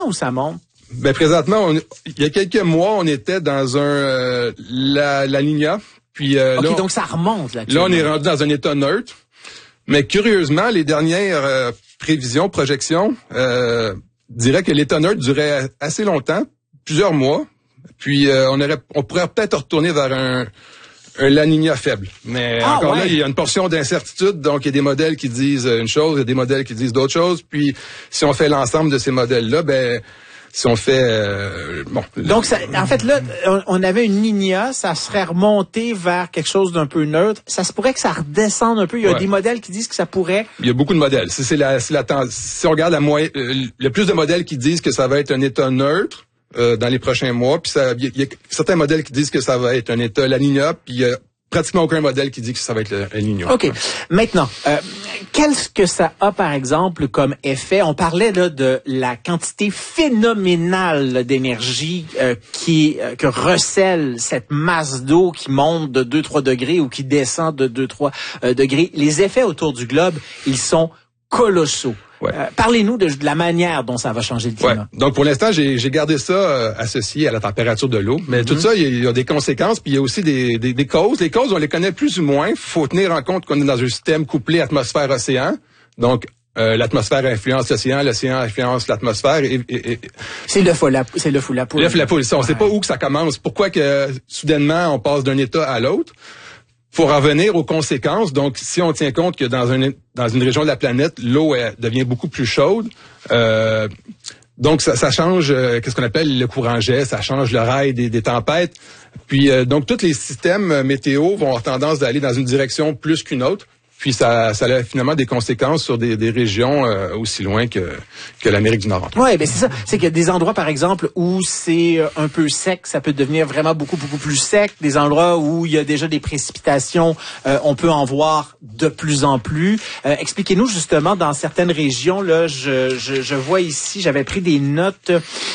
ou ça monte? Ben présentement, il y a quelques mois, on était dans la Niña. Puis OK, là, donc ça remonte là. Là, on est rendu dans un état neutre. Mais curieusement, les dernières prévisions, projections, diraient que l'état neutre durait assez longtemps, plusieurs mois. Puis on pourrait peut-être retourner vers un La Niña faible. Mais encore là, il y a une portion d'incertitude. Donc, il y a des modèles qui disent une chose, il y a des modèles qui disent d'autres choses. Puis, si on fait l'ensemble de ces modèles-là, ben si on fait Donc en fait là on avait une Niña, ça serait remonté vers quelque chose d'un peu neutre. Ça se pourrait que ça redescende un peu. Il y a des modèles qui disent que ça pourrait. Il y a beaucoup de modèles. Si on regarde il y a plus de modèles qui disent que ça va être un état neutre dans les prochains mois. Puis il y a certains modèles qui disent que ça va être un état La Niña. Puis il y a pratiquement aucun modèle qui dit que ça va être le El Niño. OK. Maintenant, qu'est-ce que ça a, par exemple, comme effet? On parlait là de la quantité phénoménale d'énergie que recèle cette masse d'eau qui monte de 2-3 degrés ou qui descend de 2-3 degrés. Les effets autour du globe, ils sont colossaux. Ouais. Parlez-nous de la manière dont ça va changer le climat. Ouais. Donc, pour l'instant, j'ai gardé ça associé à la température de l'eau. Mais tout ça, il y a des conséquences, puis il y a aussi des causes. Les causes, on les connaît plus ou moins. Faut tenir en compte qu'on est dans un système couplé atmosphère-océan. Donc, l'atmosphère influence l'océan influence l'atmosphère. C'est le fou la poule. La poule. On sait pas où que ça commence. Pourquoi que soudainement, on passe d'un état à l'autre? Pour en venir aux conséquences, donc si on tient compte que dans une région de la planète, l'eau devient beaucoup plus chaude, donc ça change qu'est-ce qu'on appelle le courant jet, ça change le rail des tempêtes. Puis donc tous les systèmes météo vont avoir tendance d'aller dans une direction plus qu'une autre. Puis ça a finalement des conséquences sur des régions aussi loin que l'Amérique du Nord. Oui, ben c'est ça. C'est qu'il y a des endroits, par exemple, où c'est un peu sec, ça peut devenir vraiment beaucoup plus sec. Des endroits où il y a déjà des précipitations, on peut en voir de plus en plus. Expliquez-nous justement dans certaines régions. Là, je vois ici, j'avais pris des notes.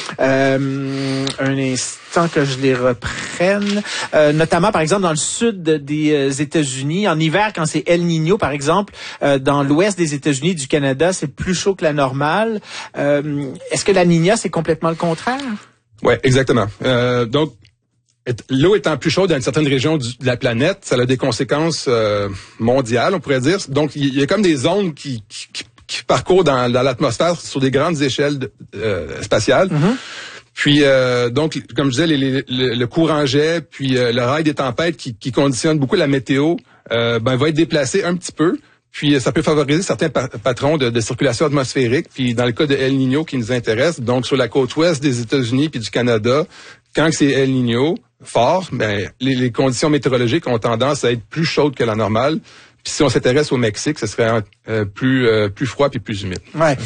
Un instant que je les reprenne. Notamment, par exemple, dans le sud des États-Unis, en hiver, quand c'est El Niño, par exemple, dans l'ouest des États-Unis, du Canada, c'est plus chaud que la normale. Est-ce que la Niña, c'est complètement le contraire? Oui, exactement. Donc, l'eau étant plus chaude dans une certaine région de la planète, ça a des conséquences mondiales, on pourrait dire. Donc, il y a comme des zones qui parcourent dans l'atmosphère sur des grandes échelles spatiales. Mm-hmm. Puis, donc, comme je disais, le courant jet, puis le rail des tempêtes qui conditionne beaucoup la météo, va être déplacé un petit peu. Puis, ça peut favoriser certains patrons de circulation atmosphérique. Puis, dans le cas de El Niño qui nous intéresse, donc sur la côte ouest des États-Unis puis du Canada, quand c'est El Niño fort, les conditions météorologiques ont tendance à être plus chaudes que la normale. Puis si on s'intéresse au Mexique, ce serait plus froid puis plus humide. Ouais.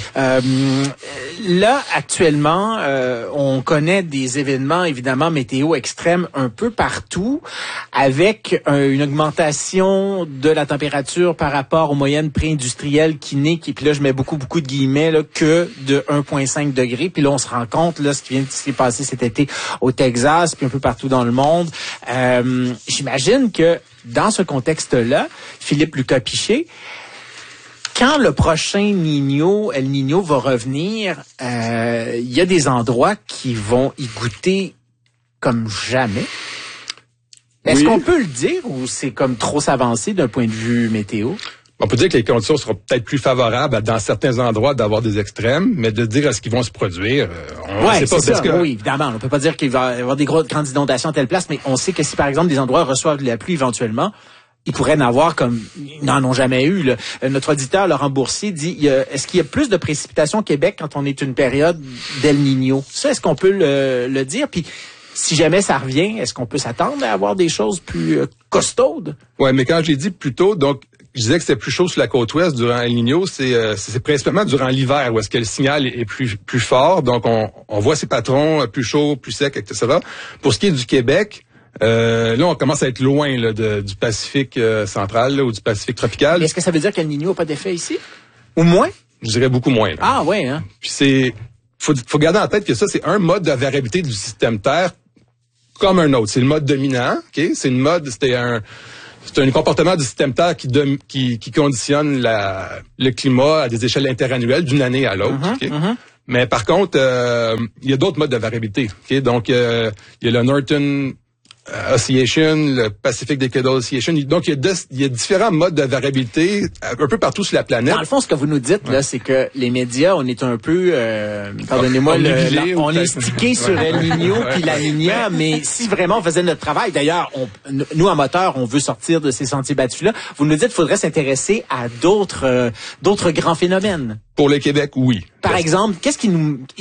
Là, actuellement, on connaît des événements, évidemment, météo extrêmes un peu partout, avec une augmentation de la température par rapport aux moyennes pré-industrielles puis là, je mets beaucoup de guillemets, là, que de 1,5 degrés. Puis là, on se rend compte, là, ce qui s'est passé cet été au Texas, puis un peu partout dans le monde. J'imagine que dans ce contexte-là, Philippe Lucas Piché, quand le prochain El Niño va revenir, il y a des endroits qui vont y goûter comme jamais. Est-ce qu'on peut le dire ou c'est comme trop s'avancer d'un point de vue météo? On peut dire que les conditions seront peut-être plus favorables dans certains endroits d'avoir des extrêmes, mais de dire à ce qu'ils vont se produire, on ne sait pas. Ça. Oui, évidemment. On ne peut pas dire qu'il va y avoir des grandes inondations à telle place, mais on sait que si, par exemple, des endroits reçoivent de la pluie éventuellement, ils pourraient en avoir comme ils n'en ont jamais eu. Là. Notre auditeur, Laurent Boursier, dit est-ce qu'il y a plus de précipitations au Québec quand on est une période d'El Niño? Ça, est-ce qu'on peut le dire? Puis, si jamais ça revient, est-ce qu'on peut s'attendre à avoir des choses plus costaudes? Oui, mais quand je l'ai dit plus tôt, donc, je disais que c'était plus chaud sur la côte ouest durant El Niño, c'est principalement durant l'hiver où est-ce que le signal est plus fort. Donc, on voit ces patrons plus chauds, plus secs, etc. Pour ce qui est du Québec, là, on commence à être loin là, du Pacifique central là, ou du Pacifique tropical. Mais est-ce que ça veut dire qu'El Niño n'a pas d'effet ici? Ou moins? Je dirais beaucoup moins. Là. Ah ouais, hein? Puis faut garder en tête que ça, c'est un mode de variabilité du système Terre comme un autre. C'est le mode dominant, ok? C'est un comportement du système Terre qui conditionne le climat à des échelles interannuelles d'une année à l'autre. Okay? Mais par contre, il y a d'autres modes de variabilité. Okay? Donc, il y a le Norton Oscillation, le Pacific Decadal Oscillation. Donc, il y a différents modes de variabilité un peu partout sur la planète. Dans le fond, ce que vous nous dites, là, c'est que les médias, on est un peu, pardonnez-moi, on est stické sur El Niño puis La Niña, mais si vraiment on faisait notre travail, d'ailleurs, nous, amateurs, on veut sortir de ces sentiers battus-là, vous nous dites qu'il faudrait s'intéresser à d'autres grands phénomènes. Pour le Québec, oui. Par exemple, qu'est-ce qui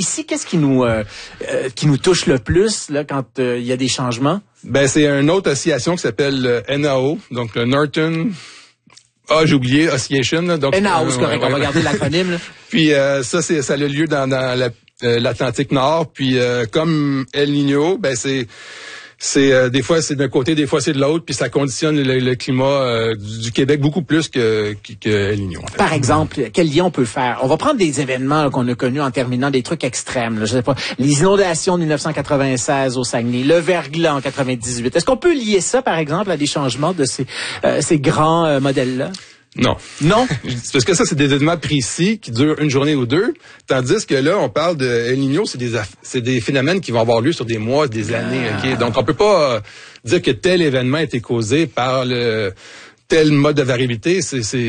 nous touche le plus, là, quand il y a des changements? Ben, c'est une autre oscillation qui s'appelle NAO, donc le Norton, j'ai oublié, Oscillation. Donc, NAO, c'est correct, on va garder l'acronyme, là. Puis, ça a lieu dans l'Atlantique Nord, puis, comme El Niño, ben, c'est des fois c'est d'un côté, des fois c'est de l'autre, puis ça conditionne le climat du Québec beaucoup plus que El Niño. En fait. Par exemple, quel lien on peut faire? On va prendre des événements là, qu'on a connus en terminant, des trucs extrêmes. Là, je sais pas, les inondations de 1996 au Saguenay, le verglas en 98. Est-ce qu'on peut lier ça, par exemple, à des changements de ces grands modèles-là? Non. Non? Parce que ça, c'est des événements précis qui durent une journée ou deux. Tandis que là, on parle de El Niño, c'est des phénomènes qui vont avoir lieu sur des mois, des années. Okay? Donc, on peut pas dire que tel événement a été causé par tel mode de variabilité.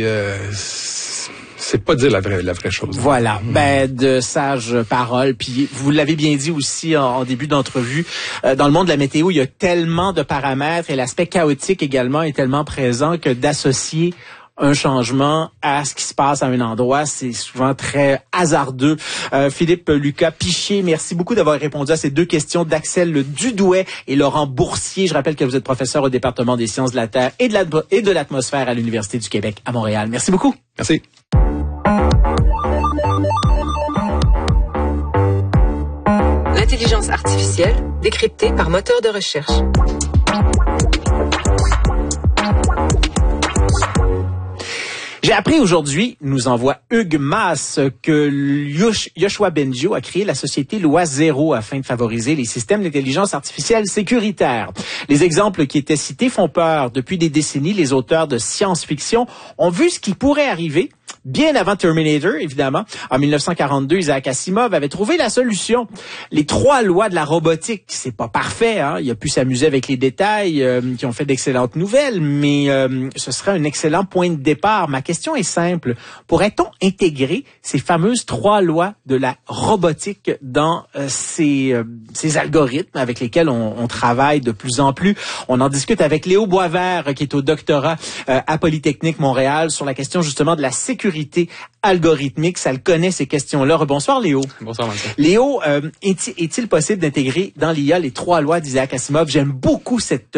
C'est pas dire la vraie chose. Voilà. Ben, de sages paroles. Puis, vous l'avez bien dit aussi en début d'entrevue, dans le monde de la météo, il y a tellement de paramètres et l'aspect chaotique également est tellement présent que d'associer un changement à ce qui se passe à un endroit, c'est souvent très hasardeux. Philippe Lucas Piché, merci beaucoup d'avoir répondu à ces deux questions d'Axel Dudouet et Laurent Boursier. Je rappelle que vous êtes professeur au département des sciences de la Terre et de l'atmosphère à l'Université du Québec à Montréal. Merci beaucoup. Merci. L'intelligence artificielle décryptée par moteur de recherche. J'ai appris aujourd'hui, nous envoie Hugues Masse, que Yoshua Bengio a créé la société Loi Zéro afin de favoriser les systèmes d'intelligence artificielle sécuritaires. Les exemples qui étaient cités font peur. Depuis des décennies, les auteurs de science-fiction ont vu ce qui pourrait arriver. Bien avant Terminator, évidemment. En 1942, Isaac Asimov avait trouvé la solution. Les 3 lois de la robotique, c'est pas parfait, hein. Il a pu s'amuser avec les détails qui ont fait d'excellentes nouvelles, mais ce serait un excellent point de départ. Ma question est simple. Pourrait-on intégrer ces fameuses 3 lois de la robotique dans ces algorithmes avec lesquels on travaille de plus en plus? On en discute avec Léo Boisvert, qui est au doctorat à Polytechnique Montréal, sur la question justement de la sécurité algorithmique. Ça le connaît, ces questions-là. Bonsoir, Léo. Bonsoir, Vincent. Léo, est-il possible d'intégrer dans l'IA les 3 lois d'Isaac Asimov? J'aime beaucoup cette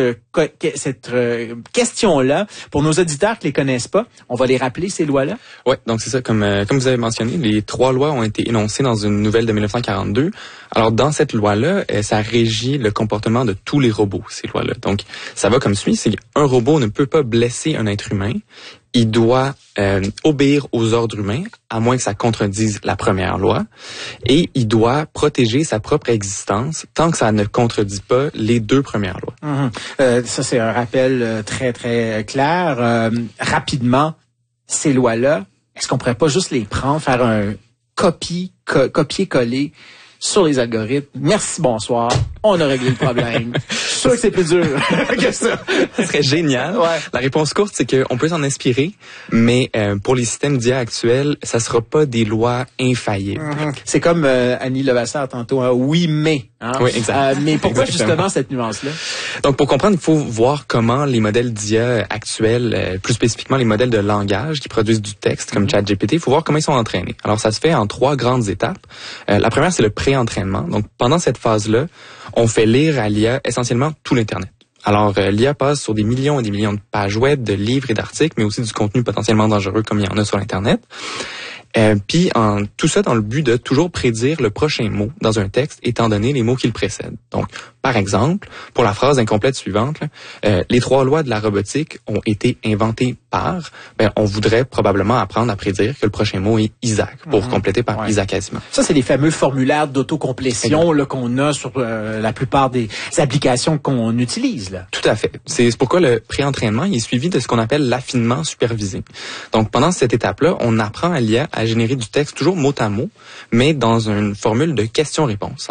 question-là. Pour nos auditeurs qui les connaissent pas, on va les rappeler, ces lois-là? Ouais, donc c'est ça. Comme vous avez mentionné, les 3 lois ont été énoncées dans une nouvelle de 1942. Alors, dans cette loi-là, ça régit le comportement de tous les robots, ces lois-là. Donc, ça va comme suit. C'est qu'un robot ne peut pas blesser un être humain. Il doit obéir aux ordres humains, à moins que ça contredise la première loi, et il doit protéger sa propre existence tant que ça ne contredit pas les 2 premières lois. Ça, c'est un rappel très, très clair. Rapidement, ces lois-là, est-ce qu'on pourrait pas juste les prendre, faire un copier-coller sur les algorithmes? Merci, bonsoir. On a réglé le problème. Je suis sûr que c'est plus dur que ça. Ça serait génial. Ouais. La réponse courte, c'est qu'on peut s'en inspirer, mais pour les systèmes d'IA actuels, ça sera pas des lois infaillibles. C'est comme Annie Levasseur tantôt, hein? Oui, mais. Hein? Oui, exact. Mais pourquoi Exactement. justement cette nuance-là? Donc, pour comprendre, il faut voir comment les modèles d'IA actuels, plus spécifiquement les modèles de langage qui produisent du texte, comme ChatGPT, il faut voir comment ils sont entraînés. Alors, ça se fait en 3 grandes étapes. La première, c'est le pré-entraînement. Donc, pendant cette phase-là, on fait lire à l'IA essentiellement tout l'Internet. Alors, l'IA passe sur des millions et des millions de pages web, de livres et d'articles, mais aussi du contenu potentiellement dangereux comme il y en a sur l'Internet. Puis tout ça dans le but de toujours prédire le prochain mot dans un texte, étant donné les mots qui le précèdent. Donc, par exemple, pour la phrase incomplète suivante, les 3 lois de la robotique ont été inventées part, on voudrait probablement apprendre à prédire que le prochain mot est Isaac pour compléter par Isaac Asimov. Ça, c'est les fameux formulaires d'autocomplétion là qu'on a sur la plupart des applications qu'on utilise. Là. Tout à fait. C'est pourquoi le pré-entraînement est suivi de ce qu'on appelle l'affinement supervisé. Donc, pendant cette étape-là, on apprend à l'IA à générer du texte toujours mot à mot, mais dans une formule de question-réponse.